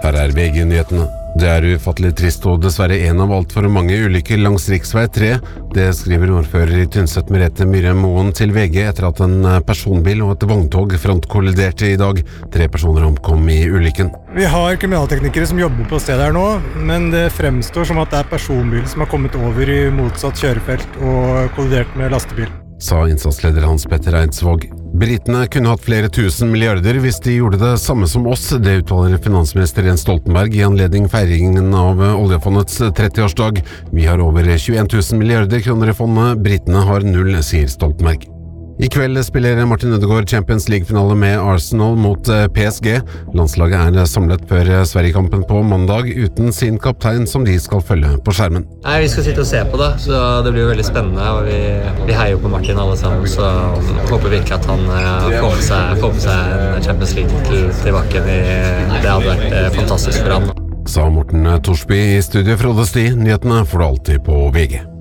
Her VG-nyhetene. Det ufattelig trist og dessverre en av alt for mange ulykker langs riksvei 3. Det skriver ordfører i Tynset Merete Myhre Moen til VG etter at en personbil og et vogntog frontkolliderte i dag. 3 personer omkom i ulykken. Vi har kriminalteknikere som jobber på stedet her nå, men det fremstår som at det personbil som har kommet over i motsatt kjørefelt og kollidert med lastebil. Sa innsatsleder Hans Petter Eidsvåg. Britene kunne hatt flere tusen milliarder hvis de gjorde det samme som oss, det uttaler finansminister Jens Stoltenberg i anledning feiringen av oljefondets 30-årsdag. Vi har over 21 000 milliarder kroner i fondet, britene har 0, sier Stoltenberg. I kveld spiller Martin Ødegaard Champions League-finale med Arsenal mot PSG. Landslaget samlet før Sverige-kampen på mandag uten sin kaptein som de skal følge på skjermen. Nei, vi skal sitte og se på det, så det blir jo veldig spennende, og vi heier jo på Martin alle sammen, så håper virkelig at han får med seg en Champions League til bakken. Det hadde vært fantastisk for han. Sa Morten Torsby i studio. Frode Sti, nyhetene får du alltid på VG.